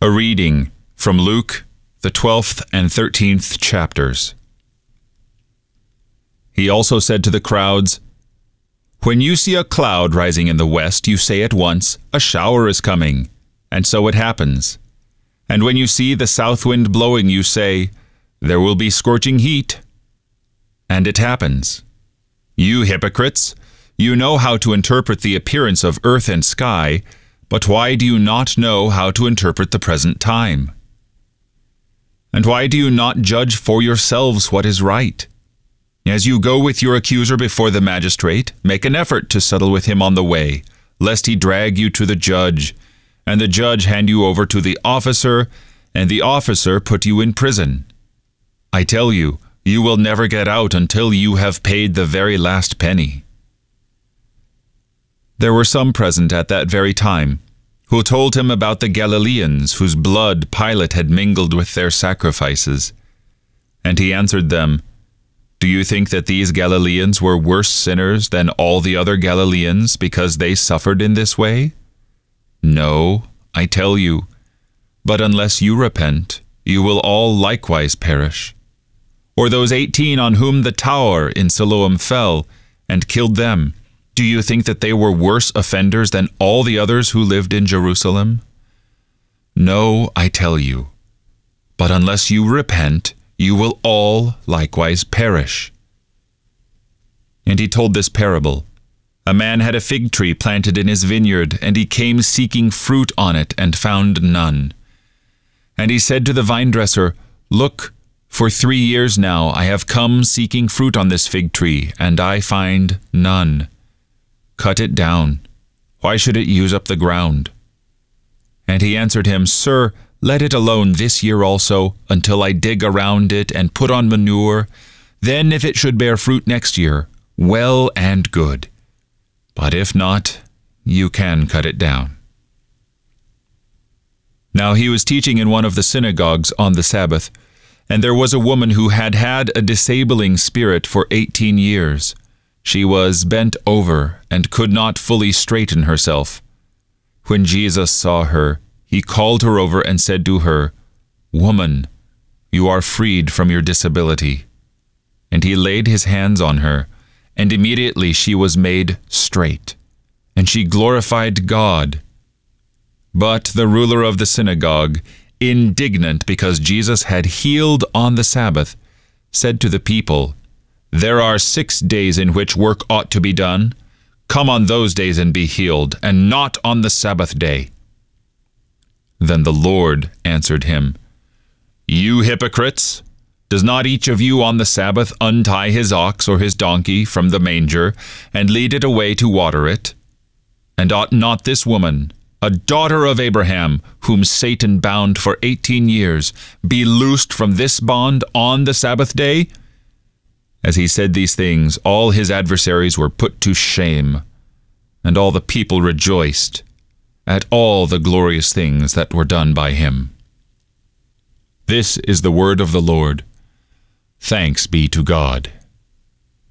A reading from Luke, the 12th and 13th chapters. He also said to the crowds, "When you see a cloud rising in the west, you say at once, 'A shower is coming,' and so it happens. And when you see the south wind blowing, you say, 'There will be scorching heat,' and it happens. You hypocrites, you know how to interpret the appearance of earth and sky, but why do you not know how to interpret the present time? And why do you not judge for yourselves what is right? As you go with your accuser before the magistrate, make an effort to settle with him on the way, lest he drag you to the judge, and the judge hand you over to the officer, and the officer put you in prison. I tell you, you will never get out until you have paid the very last penny." There were some present at that very time who told him about the Galileans whose blood Pilate had mingled with their sacrifices. And he answered them, "Do you think that these Galileans were worse sinners than all the other Galileans because they suffered in this way? No, I tell you, but unless you repent, you will all likewise perish. Or those 18 on whom the tower in Siloam fell and killed them, do you think that they were worse offenders than all the others who lived in Jerusalem? No, I tell you, but unless you repent, you will all likewise perish." And he told this parable. A man had a fig tree planted in his vineyard, and he came seeking fruit on it and found none. And he said to the vinedresser, "Look, for 3 years now I have come seeking fruit on this fig tree, and I find none. Cut it down. Why should it use up the ground?" And he answered him, "Sir, let it alone this year also, until I dig around it and put on manure. Then if it should bear fruit next year, well and good. But if not, you can cut it down." Now he was teaching in one of the synagogues on the Sabbath, and there was a woman who had had a disabling spirit for 18 years. She was bent over and could not fully straighten herself. When Jesus saw her, he called her over and said to her, "Woman, you are freed from your disability." And he laid his hands on her, and immediately she was made straight, and she glorified God. But the ruler of the synagogue, indignant because Jesus had healed on the Sabbath, said to the people, "There are 6 days in which work ought to be done. Come on those days and be healed, and not on the Sabbath day." Then the Lord answered him, "You hypocrites! Does not each of you on the Sabbath untie his ox or his donkey from the manger, and lead it away to water it? And ought not this woman, a daughter of Abraham, whom Satan bound for 18 years, be loosed from this bond on the Sabbath day?" As he said these things, all his adversaries were put to shame, and all the people rejoiced at all the glorious things that were done by him. This is the word of the Lord. Thanks be to God.